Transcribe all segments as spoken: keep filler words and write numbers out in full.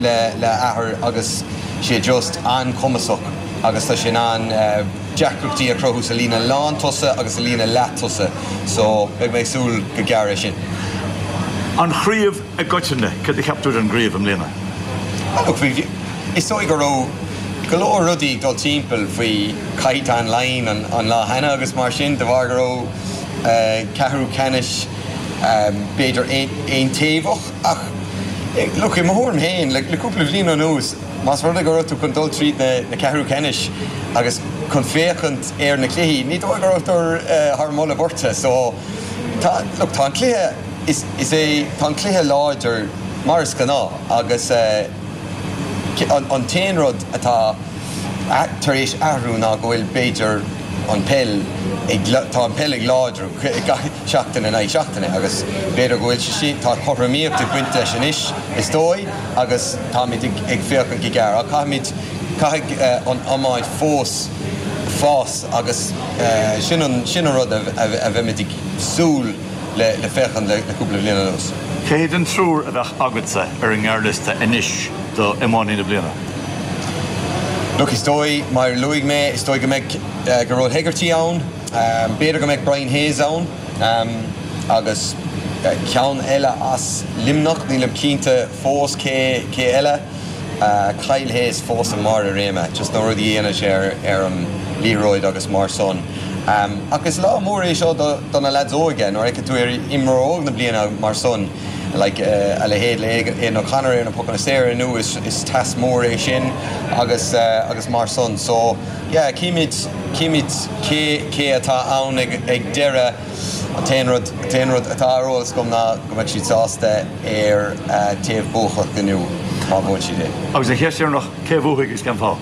le le ahar agus sé just an comasach agus tá sin an Jackruchty a crochus a lína lán tosa agus a lína lat tosa so beg mé súl go gar sin. An chríomh a goitine cad i captúr an gríomh am léna. Look, we is so go ro galore ruddy dol timpel faoi cait an line an an lá hena agus mar sin de bhar go uh, Cahru Canish um, beidir ein taoch ach look im horn hain le le couple of lino nose mas ruddy go to control treat na na Cahru Canish agus kon fechant er na cléhi ní do go tor harmola borte so ta look tan cléhe is is a tan cléhe larger mars kana agus uh, an an tenrod atá taréis ahrú ná gohfuil beidir an pell ag tá an pell ag láidrú seachtainna na seachtainna agus beidir gohfuil si tá chorraíocht a buinte sin is is dói agus tá mit ag féchan go gar a caiid caiig an amáid fós fás agus sin an sin rud a bheith mit súl le le féchan le cúpla bliana nós. Céad an trúr a bheith agatsa ar an gghearlista inis do imánaí na bliana. Look, is dói mar luig me, is dói go meg uh, go Rod Hegarty ann, um, beidir go meg Brian Hayes ann, um, agus uh, ceann eile as limnach, ní lim cínta fós cé cé eile, uh, Kyle Hayes fós an mar a réime, just nó rudí dhéana sé ar ar an Leroyd agus mar son. Um, agus lá mór é seo don a lads óige, nó ag tú ar imar óg na bliana mar son. Like uh, a le héad le in O'Connor in a pocan séir nu is is tas mór é sin agus uh, agus mar son so yeah kimid kimid ke ke atá ann ag ag deire a tenrod tenrod atá rólas gom na go meid siad sásta ar uh, taobh bóchach gnu má bhfuil si dé. Agus a chéir nach cé bhuaigh is ceanfá.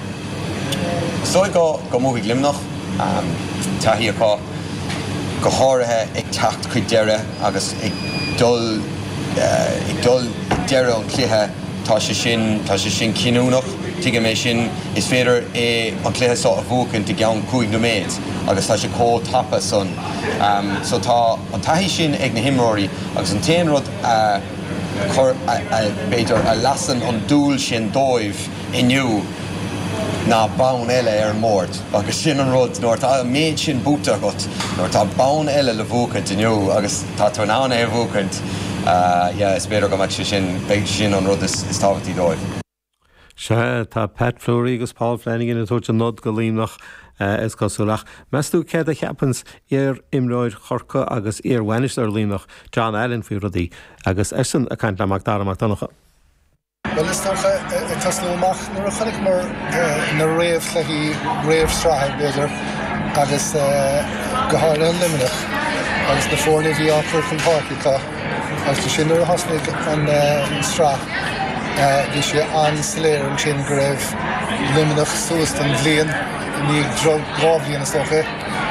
So go go móigh limnach um, taí aá go háirithe ag tacht chuid deire agus ag dul Uh, ag dul deire an chluthe tá sé sin tá sé sin cinúnach tuige mé sin is féidir é an chluthe sá a bhúcinn de gan cúig nó méid agus tá sé có tapa son um, so tá an taihí sin ag na himráí agus an téanrod uh, chur uh, uh, beidir a lasan an dúil sin dóibh inniu ná bán eile ar mórt agus sin an rud nóir tá méid sin búta agat nóir tá bán eile le bhúcant inniu agus tá tarnána ar bhúcant Uh, yeah, is better go meid sin beag sin an rud is táhatí dóibh. Se tá Pat Fleury agus Paul Flanagan a tuairt an nod go líomnach is cosúlach. Measú céad a cheapans ar imráid chorca agus ar bhainist ar líomnach John Allen fiú rudí agus esan a caiint leach dar amach donnacha. Well, is toch een tasnoemach, maar ga ik maar naar reef leggen, reef straat beter, agus gehaald en limnig, als de voorne die afvoer van Parkika, als de schindler hasnig en straat, dus je aansleer en chin grave, limnig zoals dan vleen, die drog gravien is toch hè.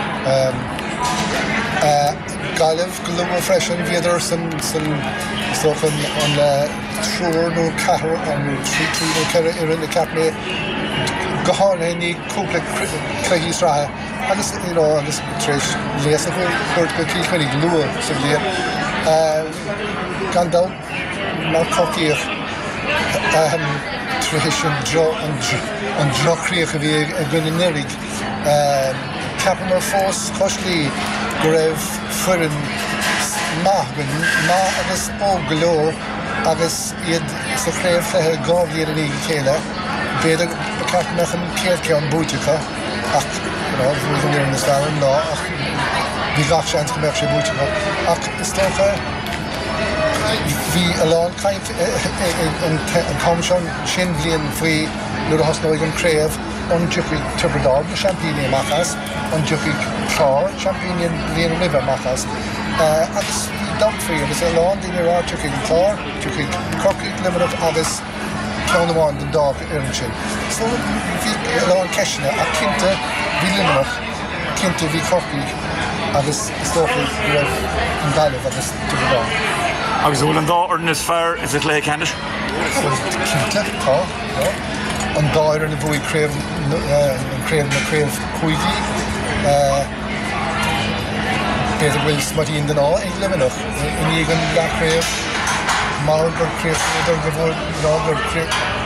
Galef, geloof fresh en weer zijn zijn toch een een trúr nó cehar an trí trí nó ceire ar in na ceapna go hána ní cúpla cleithí sráthe agus agus tréis léas a chuirt go cíchuinnig lua sa bblion gan dá ná cotíoch tréis an drochríoch a bhí a gine nirig ceapan mar fós choslí go raibh fuireann maithgan má agus ó golóir agus iad sa chréibh lethe gábhíar an íige chéile, beidir a ceartnach an céirce an bútecha ach bhúil an na stair ná ach bhí gach seans go meach sé bútecha ach is tócha bhí a lán caint an táimseán sin bblion faoi nuair a hasnóigh an créibh an dúchaí tubadáil na champíní amachas, an dúchaí chlár champíní bblion an libh amachas agus Dumfrey, agus a lán dín ará tuchaí an chlár, tuchaí crocaí limitach agus ceann amháin den dág ar an sin. So bhí a lán ceisina a cinnte bhí limitach, cinnte bhí crocaí agus istócha raibh an bailibh agus tubadáil. Agus bhfuil an dá ar níos fearr is it le ceannis? Cinnte, tá, an dáir ar na bhuaigh créibh na créibh chuigí beidir bhfuil smatíon den á ag limitach in ígan leachréibh Malgur Chris, Udar Gavur, Roger Chris.